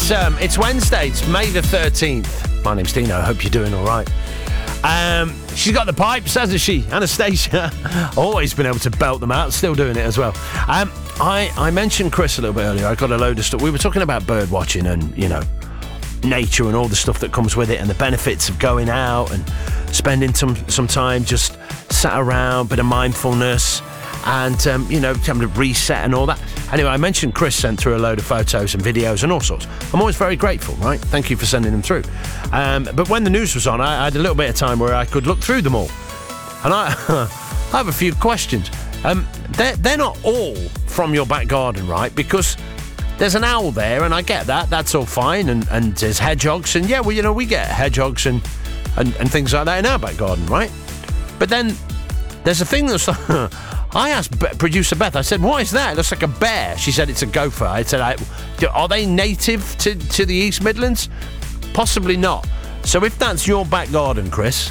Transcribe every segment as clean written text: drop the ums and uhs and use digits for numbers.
It's Wednesday. It's May the 13th. My name's Dino. I hope you're doing all right. She's got the pipes, hasn't she? Anastasia. Always been able to belt them out. Still doing it as well. I mentioned Chris a little bit earlier. I got a load of stuff. We were talking about bird watching and, you know, nature and all the stuff that comes with it and the benefits of going out and spending some time just sat around, bit of mindfulness and, you know, having to reset and all that. Anyway, I mentioned Chris sent through a load of photos and videos and all sorts. I'm always very grateful, right? Thank you for sending them through. But when the news was on, I had a little bit of time where I could look through them all. And I have a few questions. They're not all from your back garden, right? Because there's an owl there, and I get that. That's all fine. And there's hedgehogs. And, yeah, well, you know, we get hedgehogs and things like that in our back garden, right? But then there's a thing that's... I asked producer Beth, I said, what is that? It looks like a bear. She said it's a gopher. I said, are they native to the East Midlands? Possibly not. So if that's your back garden, Chris,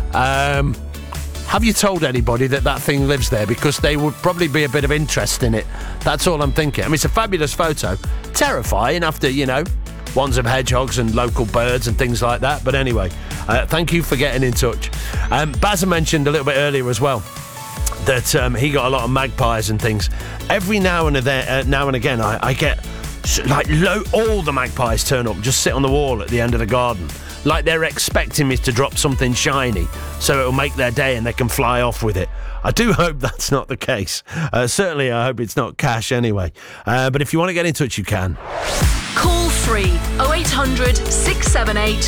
have you told anybody that thing lives there? Because they would probably be a bit of interest in it. That's all I'm thinking. I mean, it's a fabulous photo. Terrifying after, you know, ones of hedgehogs and local birds and things like that. But anyway, thank you for getting in touch. Bazza mentioned a little bit earlier as well that he got a lot of magpies and things. Every now and again, I get like all the magpies turn up, just sit on the wall at the end of the garden, like they're expecting me to drop something shiny, so it'll make their day and they can fly off with it. I do hope that's not the case. Certainly, I hope it's not cash anyway. But if you want to get in touch, you can. Call free 0800 678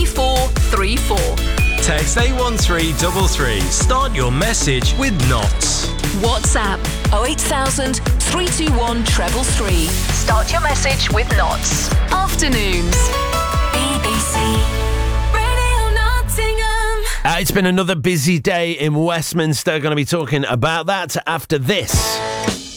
3434. Text 81333. Start your message with Knots. WhatsApp 08000 321 333. Start your message with Knots. Afternoons. BBC Radio Nottingham. It's been another busy day in Westminster. Going to be talking about that after this.